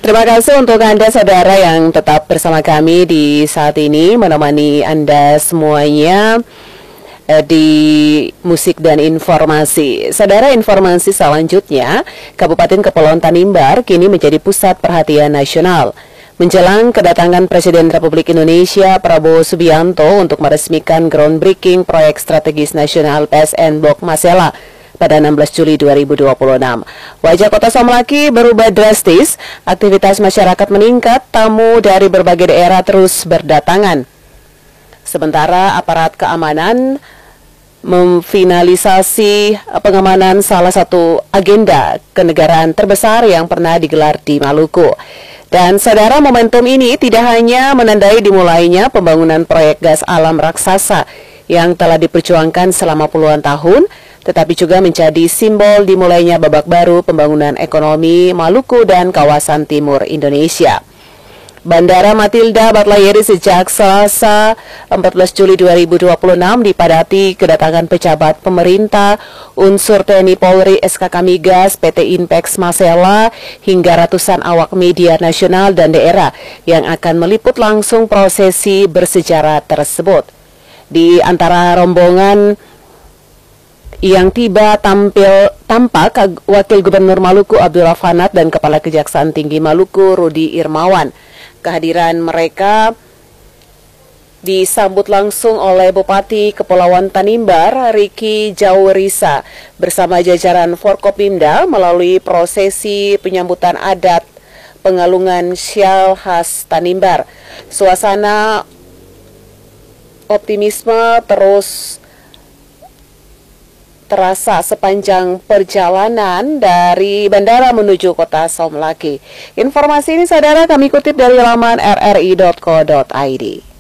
Terima kasih untuk Anda saudara yang tetap bersama kami di saat ini, menemani Anda semuanya di musik dan informasi. Saudara, informasi selanjutnya, Kabupaten Kepulauan Tanimbar kini menjadi pusat perhatian nasional. Menjelang kedatangan Presiden Republik Indonesia Prabowo Subianto untuk meresmikan groundbreaking proyek strategis nasional PSN Blok Masela pada 16 Juli 2026. Wajah Kota Somlaki berubah drastis, aktivitas masyarakat meningkat, tamu dari berbagai daerah terus berdatangan. Sementara aparat keamanan memfinalisasi pengamanan salah satu agenda kenegaraan terbesar yang pernah digelar di Maluku. Dan saudara, momentum ini tidak hanya menandai dimulainya pembangunan proyek gas alam raksasa yang telah diperjuangkan selama puluhan tahun, tetapi juga menjadi simbol dimulainya babak baru pembangunan ekonomi Maluku dan kawasan timur Indonesia. Bandara Matilda Batlayeri sejak Selasa 14 Juli 2026 dipadati kedatangan pejabat pemerintah, unsur TNI Polri, SKK Migas, PT Inpex Masela, hingga ratusan awak media nasional dan daerah yang akan meliput langsung prosesi bersejarah tersebut. Di antara rombongan yang tiba tampak Wakil Gubernur Maluku Abdullah Fanat dan Kepala Kejaksaan Tinggi Maluku Rudi Irmawan. Kehadiran mereka disambut langsung oleh Bupati Kepulauan Tanimbar Riki Jawrisa bersama jajaran Forkopimda melalui prosesi penyambutan adat pengalungan syal khas Tanimbar. Suasana optimisme terus terasa sepanjang perjalanan dari bandara menuju kota Somlaki. Informasi ini saudara kami kutip dari laman rri.co.id.